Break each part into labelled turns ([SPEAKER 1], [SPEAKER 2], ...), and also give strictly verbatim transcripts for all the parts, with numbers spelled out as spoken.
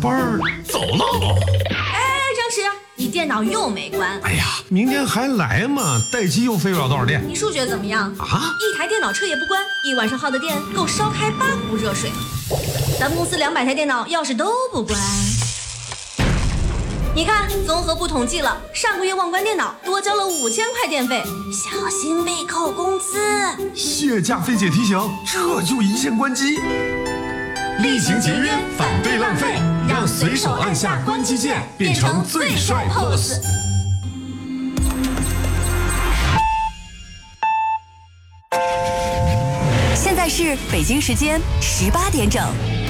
[SPEAKER 1] 班走喽。
[SPEAKER 2] 哎，张弛，你电脑又没关。
[SPEAKER 1] 哎呀，明天还来嘛，待机又费不了多少电。
[SPEAKER 2] 你数学怎么样
[SPEAKER 1] 啊？
[SPEAKER 2] 一台电脑车也不关，一晚上耗的电够烧开八壶热水。咱们公司两百台电脑要是都不关，你看综合部统计了，上个月忘关电脑多交了五千块电费，小心被扣工资。
[SPEAKER 1] 谢驾费姐提醒，这就一键关机。厉行节约，反对浪费，让随手按下关机键变成最帅 P O S。
[SPEAKER 3] 现在是北京时间十八点整。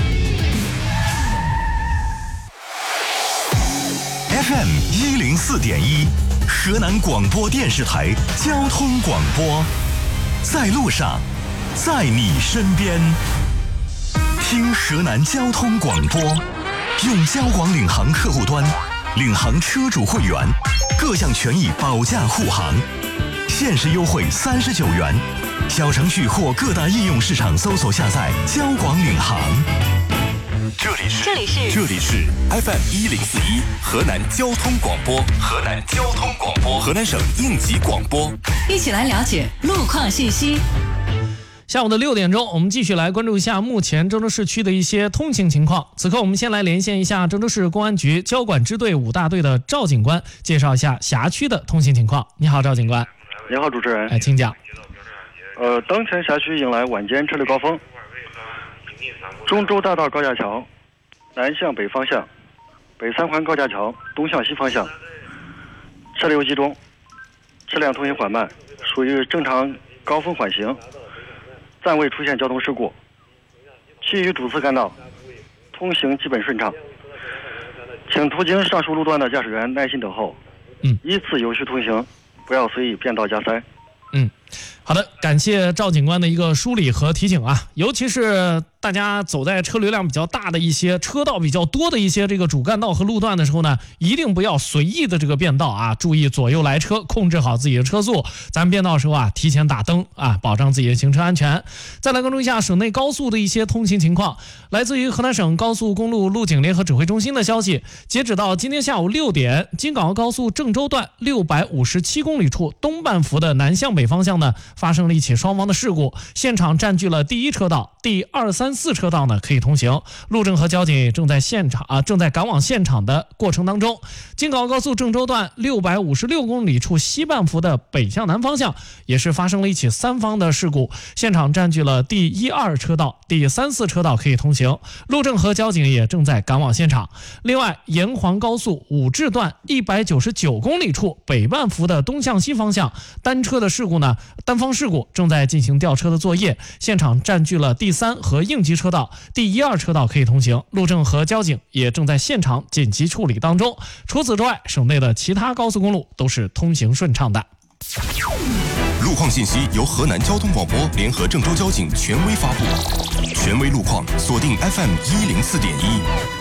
[SPEAKER 4] F M 一零四点一，河南广播电视台交通广播，在路上，在你身边。听河南交通广播，用交广领航客户端，领航车主会员，各项权益保驾护航，限时优惠三十九元。小程序或各大应用市场搜索下载交广领航。这里是
[SPEAKER 3] 这里是
[SPEAKER 4] 这里是 F M 一零四一河南交通广播，河南交通广播，河南省应急广播。
[SPEAKER 3] 一起来了解路况信息。
[SPEAKER 5] 下午的六点钟，我们继续来关注一下目前郑州市区的一些通行情况。此刻我们先来连线一下郑州市公安局交管支队五大队的赵警官，介绍一下辖区的通行情况。你好，赵警官。
[SPEAKER 6] 你好，主持人。
[SPEAKER 5] 哎，请讲。
[SPEAKER 6] 呃，当前辖区迎来晚间车流高峰，中州大道高架桥南向北方向，北三环高架桥东向西方向车流集中，车辆通行缓慢，属于正常高峰缓行，暂未出现交通事故。其余主次干道通行基本顺畅，请途经上述路段的驾驶员耐心等候，
[SPEAKER 5] 嗯，
[SPEAKER 6] 依次有序通行，不要随意变道加塞。
[SPEAKER 5] 嗯，好的，感谢赵警官的一个梳理和提醒啊，尤其是大家走在车流量比较大的一些车道比较多的一些这个主干道和路段的时候呢，一定不要随意的这个变道啊，注意左右来车，控制好自己的车速。咱们变道的时候啊，提前打灯啊，保障自己的行车安全。再来关注一下省内高速的一些通行情况。来自于河南省高速公路路警联合指挥中心的消息，截止到今天下午六点，京港澳高速郑州段六百五十七公里处东半幅的南向北方向呢，发生了一起双方的事故，现场占据了第一车道，第二三四车道呢可以通行，路政和交警正在现场啊，正在赶往现场的过程当中。京港澳高速郑州段六百五十六公里处西半幅的北向南方向也是发生了一起三方的事故，现场占据了第一二车道，第三四车道可以通行，路政和交警也正在赶往现场。另外，沿环高速武陟段一百九十九公里处北半幅的东向西方向单车的事故呢，单方事故正在进行吊车的作业，现场占据了第三和应急车道，第一二车道可以通行，路政和交警也正在现场紧急处理当中。除此之外，省内的其他高速公路都是通行顺畅的。
[SPEAKER 4] 路况信息由河南交通广播联合郑州交警权威发布，权威路况锁定 F M 一零四点一。